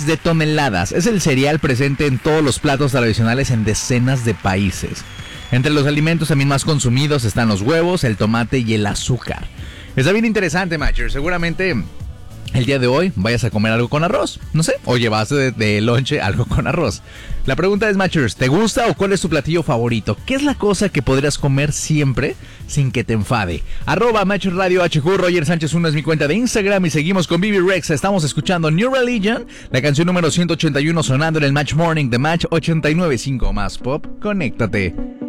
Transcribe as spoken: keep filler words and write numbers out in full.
miles de toneladas. Es el cereal presente en todos los platos tradicionales en decenas de países. Entre los alimentos también más consumidos están los huevos, el tomate y el azúcar. Está bien interesante, Matcher. Seguramente el día de hoy vayas a comer algo con arroz. No sé, o llevaste de, de lonche algo con arroz. La pregunta es, Matchers, ¿te gusta o cuál es tu platillo favorito? ¿Qué es la cosa que podrías comer siempre sin que te enfade? Arroba Matcher Radio H Q, Roger Sánchez uno es mi cuenta de Instagram y seguimos con Vivi Rex. Estamos escuchando New Religion, la canción número ciento ochenta y uno sonando en el Match Morning de Match ochenta y nueve punto cinco más Pop. Conéctate.